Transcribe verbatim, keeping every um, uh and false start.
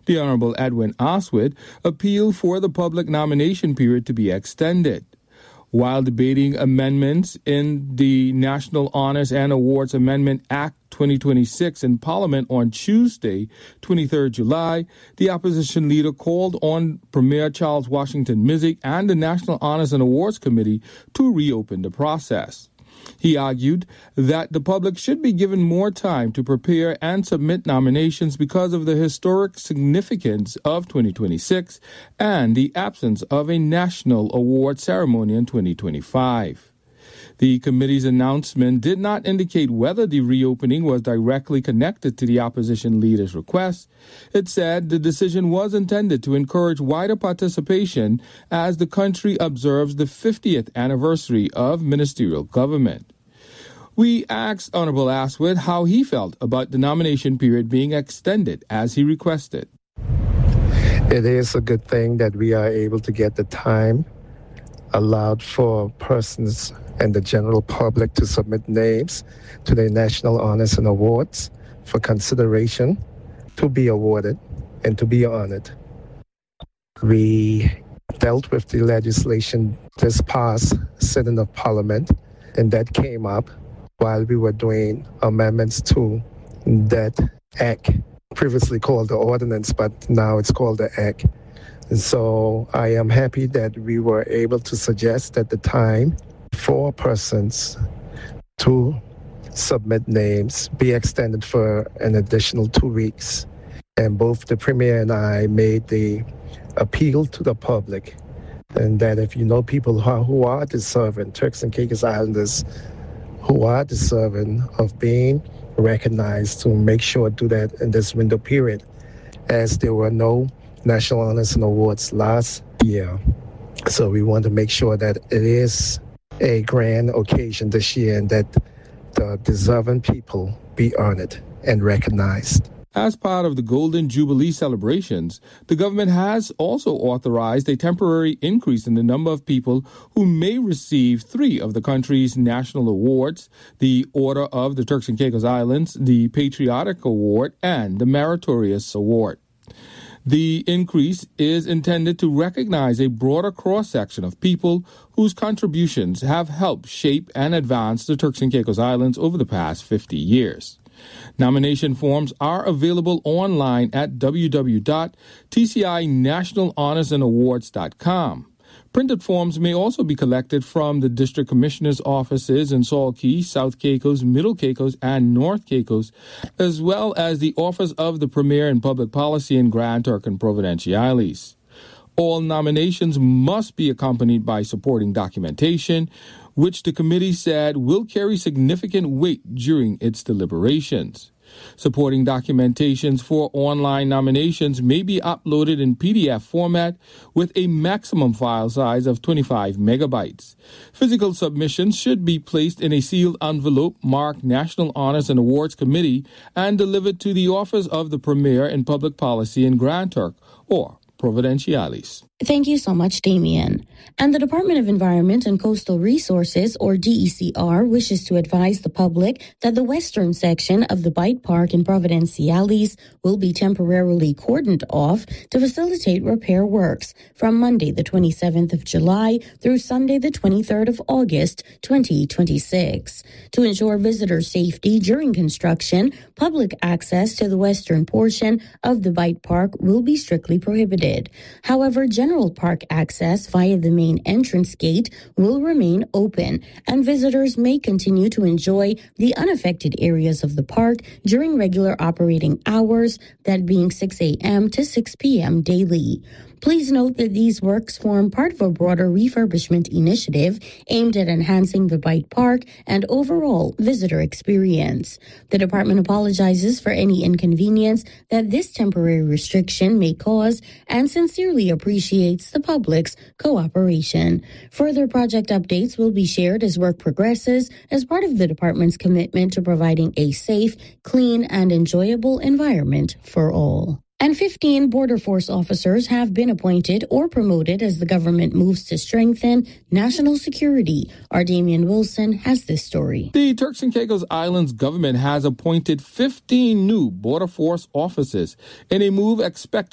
The Honorable Edwin Oswald appealed for the public nomination period to be extended. While debating amendments in the National Honors and Awards Amendment Act twenty twenty-six in Parliament on Tuesday, twenty-third of July, the opposition leader called on Premier Charles Washington Mizik and the National Honors and Awards Committee to reopen the process. He argued that the public should be given more time to prepare and submit nominations because of the historic significance of twenty twenty-six and the absence of a national award ceremony in twenty twenty-five. The committee's announcement did not indicate whether the reopening was directly connected to the opposition leader's request. It said the decision was intended to encourage wider participation as the country observes the fiftieth anniversary of ministerial government. We asked Honorable Oswald how he felt about the nomination period being extended as he requested. It is a good thing that we are able to get the time allowed for persons and the general public to submit names to the National Honors and Awards for consideration to be awarded and to be honored. We dealt with the legislation this past sitting of Parliament, and that came up while we were doing amendments to that Act, previously called the Ordinance, but now it's called the Act. And so I am happy that we were able to suggest at the time for persons to submit names be extended for an additional two weeks. And both the Premier and I made the appeal to the public, and that if you know people who are, who are deserving, Turks and Caicos Islanders who are deserving of being recognized, to make sure to do that in this window period, as there were no National Honors and Awards last year. So we want to make sure that it is a grand occasion this year and that the deserving people be honored and recognized. As part of the Golden Jubilee celebrations, the government has also authorized a temporary increase in the number of people who may receive three of the country's national awards: the Order of the Turks and Caicos Islands, the Patriotic Award, and the Meritorious Award. The increase is intended to recognize a broader cross-section of people whose contributions have helped shape and advance the Turks and Caicos Islands over the past fifty years. Nomination forms are available online at w w w dot t c i national honors and awards dot com. Printed forms may also be collected from the District Commissioner's offices in Salt Cay, South Caicos, Middle Caicos, and North Caicos, as well as the Office of the Premier in Public Policy in Grand Turk and Providenciales. All nominations must be accompanied by supporting documentation, which the committee said will carry significant weight during its deliberations. Supporting documentations for online nominations may be uploaded in P D F format with a maximum file size of twenty-five megabytes. Physical submissions should be placed in a sealed envelope marked National Honors and Awards Committee and delivered to the Office of the Premier in Public Policy in Grand Turk or Providenciales. Thank you so much, Damien. And the Department of Environment and Coastal Resources, or D E C R, wishes to advise the public that the western section of the Bite Park in Providenciales will be temporarily cordoned off to facilitate repair works from Monday the twenty-seventh of July through Sunday the twenty-third of August, twenty twenty-six. To ensure visitor safety during construction, public access to the western portion of the Bite Park will be strictly prohibited. However, general park access via the main entrance gate will remain open, and visitors may continue to enjoy the unaffected areas of the park during regular operating hours, that being six a.m. to six p.m. daily. Please note that these works form part of a broader refurbishment initiative aimed at enhancing the Bite Park and overall visitor experience. The department apologizes for any inconvenience that this temporary restriction may cause and sincerely appreciates the public's cooperation. Further project updates will be shared as work progresses as part of the department's commitment to providing a safe, clean, and enjoyable environment for all. And fifteen Border Force officers have been appointed or promoted as the government moves to strengthen national security. Our Damian Wilson has this story. The Turks and Caicos Islands government has appointed fifteen new Border Force officers in a move expected